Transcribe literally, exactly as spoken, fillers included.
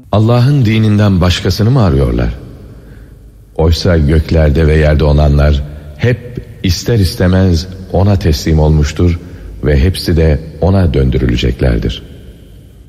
Allah'ın dininden başkasını mı arıyorlar? Oysa göklerde ve yerde olanlar hep ister istemez ona teslim olmuştur ve hepsi de ona döndürüleceklerdir.